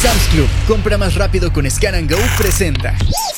Sam's Club, compra más rápido con Scan and Go, presenta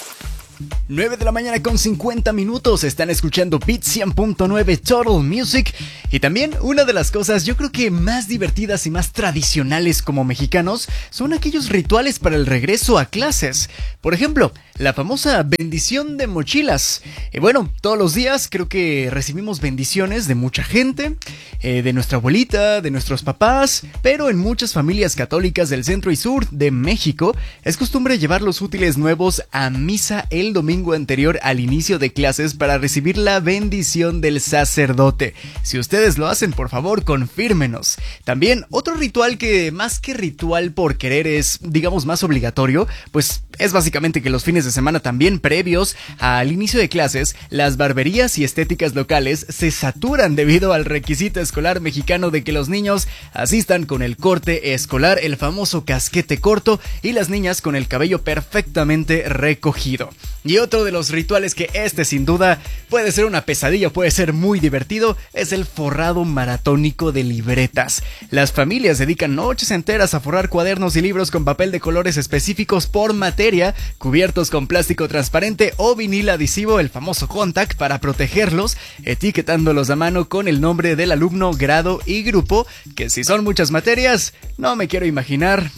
9 de la mañana con 50 minutos. Están escuchando Beat 100.9 Total Music. Y también una de las cosas yo creo que más divertidas y más tradicionales como mexicanos son aquellos rituales para el regreso a clases. Por ejemplo, la famosa bendición de mochilas. Bueno, todos los días creo que recibimos bendiciones de mucha gente, de nuestra abuelita, de nuestros papás, pero en muchas familias católicas del centro y sur de México es costumbre llevar los útiles nuevos a misa el domingo anterior al inicio de clases para recibir la bendición del sacerdote. Si ustedes lo hacen, por favor, confírmenos. También otro ritual que más que ritual por querer es, digamos, más obligatorio, pues es básicamente que los fines de semana también previos al inicio de clases, las barberías y estéticas locales se saturan debido al requisito escolar mexicano de que los niños asistan con el corte escolar, el famoso casquete corto, y las niñas con el cabello perfectamente recogido. Y otro de los rituales que sin duda puede ser una pesadilla, puede ser muy divertido, es el forrado maratónico de libretas. Las familias dedican noches enteras a forrar cuadernos y libros con papel de colores específicos por materia, cubiertos con plástico transparente o vinil adhesivo, el famoso contact, para protegerlos, etiquetándolos a mano con el nombre del alumno, grado y grupo, que si son muchas materias, no me quiero imaginar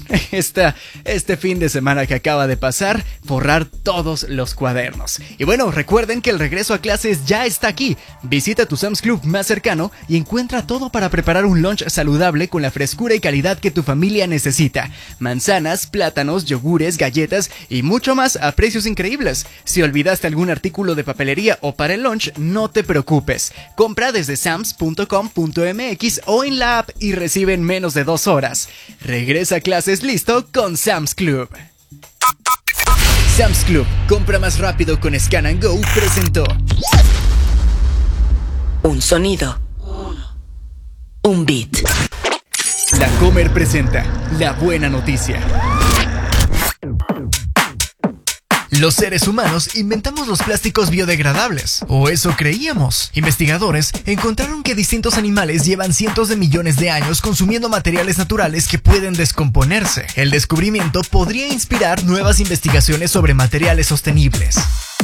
este fin de semana que acaba de pasar, forrar todos los cuadernos. Y bueno, recuerden que el regreso a clases ya está aquí. Visita tu Sam's Club más cercano y encuentra todo para preparar un lunch saludable con la frescura y calidad que tu familia necesita. Manzanas, plátanos, yogures, galletas y mucho más a precios increíbles. Si olvidaste algún artículo de papelería o para el lunch, no te preocupes. Compra desde sams.com.mx o en la app y recibe en menos de 2 horas. Regresa a clases listo con Sam's Club. Sam's Club, compra más rápido con Scan and Go, presentó un sonido, un beat. La Comer presenta La Buena Noticia. Los seres humanos inventamos los plásticos biodegradables, o eso creíamos. Investigadores encontraron que distintos animales llevan cientos de millones de años consumiendo materiales naturales que pueden descomponerse. El descubrimiento podría inspirar nuevas investigaciones sobre materiales sostenibles.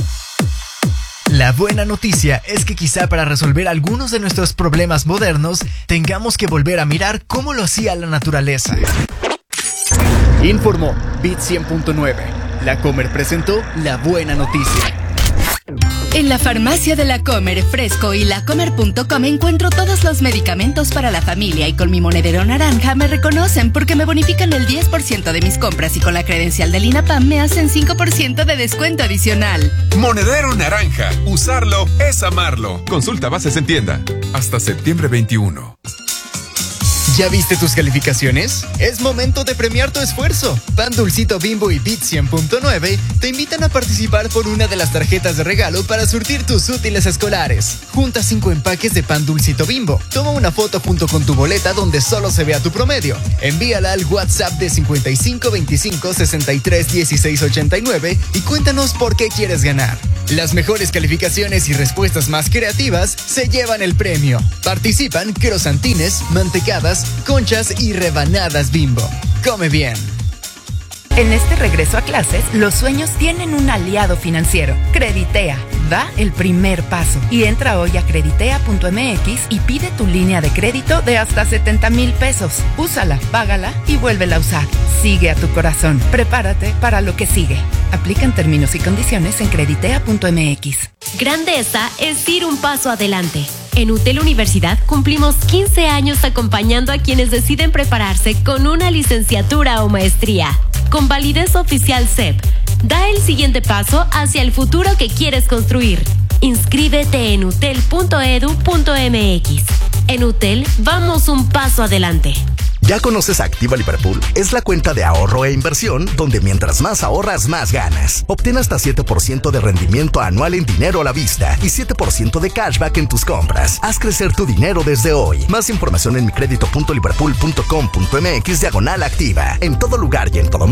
La buena noticia es que quizá para resolver algunos de nuestros problemas modernos tengamos que volver a mirar cómo lo hacía la naturaleza. Informó Beat 100.9. La Comer presentó La Buena Noticia. En la farmacia de La Comer, Fresco y lacomer.com encuentro todos los medicamentos para la familia, y con mi monedero naranja me reconocen porque me bonifican el 10% de mis compras y con la credencial del INAPAM me hacen 5% de descuento adicional. Monedero naranja. Usarlo es amarlo. Consulta bases en tienda. Hasta septiembre 21. ¿Ya viste tus calificaciones? Es momento de premiar tu esfuerzo. Pan Dulcito Bimbo y Beat 100.9 te invitan a participar por una de las tarjetas de regalo para surtir tus útiles escolares. Junta 5 empaques de Pan Dulcito Bimbo. Toma una foto junto con tu boleta donde solo se vea tu promedio. Envíala al WhatsApp de 55 25 63 16 89 y cuéntanos por qué quieres ganar. Las mejores calificaciones y respuestas más creativas se llevan el premio. Participan crosantines, mantecadas, conchas y rebanadas Bimbo. Come bien. En este regreso a clases, los sueños tienen un aliado financiero. Creditea. Da el primer paso y entra hoy a creditea.mx y pide tu línea de crédito de hasta 70,000 pesos. Úsala, págala y vuélvela a usar. Sigue a tu corazón. Prepárate para lo que sigue. Aplican términos y condiciones en creditea.mx. Grandeza es ir un paso adelante. En UTEL Universidad cumplimos 15 años acompañando a quienes deciden prepararse con una licenciatura o maestría. Con validez oficial CEP, da el siguiente paso hacia el futuro que quieres construir. Inscríbete en utel.edu.mx. En UTEL, vamos un paso adelante. ¿Ya conoces Activa Liverpool? Es la cuenta de ahorro e inversión donde mientras más ahorras, más ganas. Obtén hasta 7% de rendimiento anual en dinero a la vista y 7% de cashback en tus compras. Haz crecer tu dinero desde hoy. Más información en micredito.liverpool.com.mx/activa. En todo lugar y en todo momento.